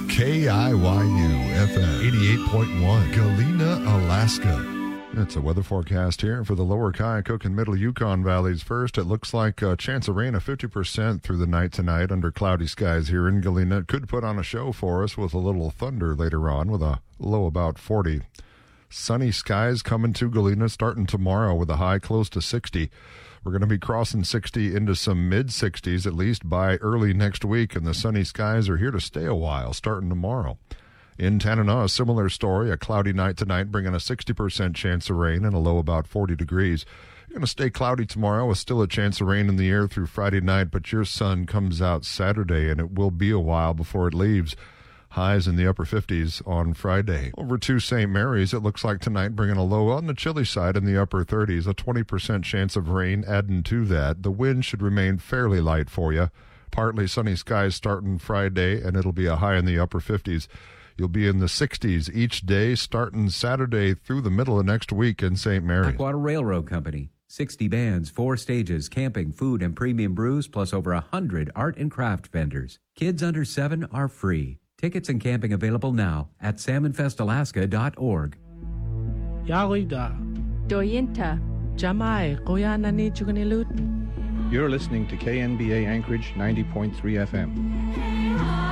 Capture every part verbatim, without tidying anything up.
K I Y U F M eighty-eight point one, Galena, Alaska. It's a weather forecast here for the lower Kyaukuk and middle Yukon valleys. First, it looks like a chance of rain of fifty percent through the night tonight under cloudy skies here in Galena. It could put on a show for us with a little thunder later on with a low about forty. Sunny skies coming to Galena starting tomorrow with a high close to sixty. We're going to be crossing sixty into some mid-sixties at least by early next week, and the sunny skies are here to stay a while starting tomorrow. In Tanana, a similar story, a cloudy night tonight bringing a sixty percent chance of rain and a low about forty degrees. You're going to stay cloudy tomorrow with still a chance of rain in the air through Friday night, but your sun comes out Saturday, and it will be a while before it leaves. Highs in the upper fifties on Friday. Over to Saint Mary's, it looks like tonight bringing a low on the chilly side in the upper thirties, a twenty percent chance of rain adding to that. The wind should remain fairly light for you. Partly sunny skies starting Friday, and it'll be a high in the upper fifties. You'll be in the sixties each day starting Saturday through the middle of next week in Saint Mary's. Blackwater Railroad Company. sixty bands, four stages, camping, food, and premium brews, plus over one hundred art and craft vendors. Kids under seven are free. Tickets and camping available now at salmon fest alaska dot org. Yarida. Doyinta. Jamai. Koyanani Chugunilut. You're listening to K N B A Anchorage ninety point three F M.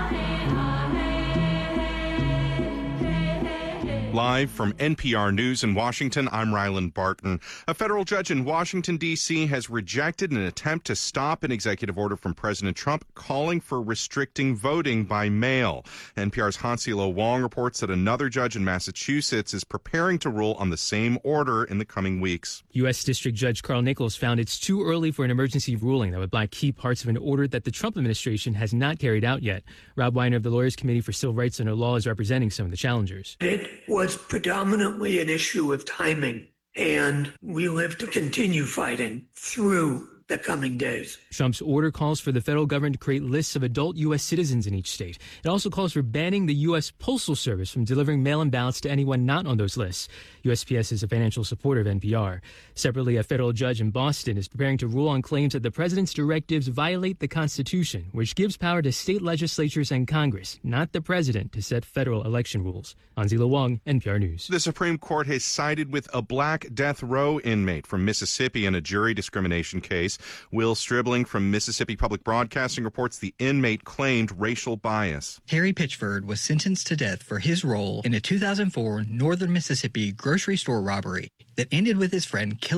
Live from N P R News in Washington, I'm Ryland Barton. A federal judge in Washington, D C has rejected an attempt to stop an executive order from President Trump calling for restricting voting by mail. N P R's Hansilo Wong reports that another judge in Massachusetts is preparing to rule on the same order in the coming weeks. U S. District Judge Carl Nichols found it's too early for an emergency ruling that would block key parts of an order that the Trump administration has not carried out yet. Rob Weiner of the Lawyers Committee for Civil Rights Under Law is representing some of the challengers. It was predominantly an issue of timing, and we will have to continue fighting through the coming days. Trump's order calls for the federal government to create lists of adult U S citizens in each state. It also calls for banning the U S. Postal Service from delivering mail-in ballots to anyone not on those lists. U S P S is a financial supporter of N P R. Separately, a federal judge in Boston is preparing to rule on claims that the president's directives violate the Constitution, which gives power to state legislatures and Congress, not the president, to set federal election rules. Anzila Wong, N P R News. The Supreme Court has sided with a black death row inmate from Mississippi in a jury discrimination case. Will Stribling from Mississippi Public Broadcasting reports the inmate claimed racial bias. Harry Pitchford was sentenced to death for his role in a two thousand four Northern Mississippi grocery store robbery that ended with his friend killing